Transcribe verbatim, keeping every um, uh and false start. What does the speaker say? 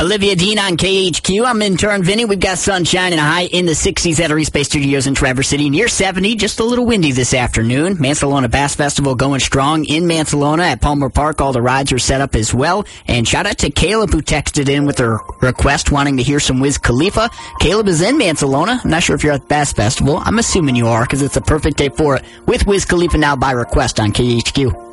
Olivia Dean on K H Q. I'm intern Vinny. We've got sunshine and a high in the sixties at our East Bay Studios in Traverse City. Near seventy, just a little windy this afternoon. Mansalona Bass Festival going strong in Mansalona at Palmer Park. All the rides are set up as well. And shout out to Caleb who texted in with her request wanting to hear some Wiz Khalifa. Caleb is in Mansalona. I'm not sure if you're at the Bass Festival. I'm assuming you are because it's a perfect day for it with Wiz Khalifa now by request on K H Q.